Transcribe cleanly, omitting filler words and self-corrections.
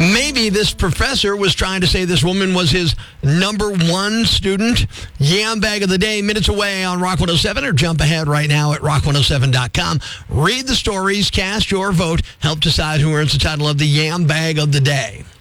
Maybe this professor was trying to say this woman was his number one student. Yam Bag of the Day, minutes away on Rock 107, or jump ahead right now at rock107.com. Read the stories, cast your vote, help decide who earns the title of the Yam Bag of the Day.